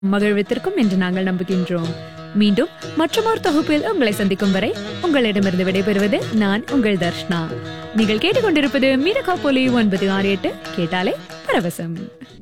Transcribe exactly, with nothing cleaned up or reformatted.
மகிழ்வித்திருக்கும் என்று நாங்கள் நம்புகின்றோம். மீண்டும் மற்றொரு தொகுப்பில் உங்களை சந்திக்கும் வரை உங்களிடமிருந்து விடைபெறுவது நான் உங்கள் தர்ஷ்னா. நீங்கள் கேட்டுக்கொண்டிருப்பது மீரகா போலி ஒன்பது ஆறு எட்டு, கேட்டாலே பரவசம்.